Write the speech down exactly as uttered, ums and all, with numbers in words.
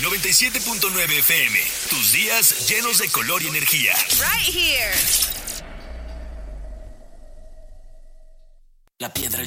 noventa y siete punto nueve F M. Tus días llenos de color y energía. Right here. La piedra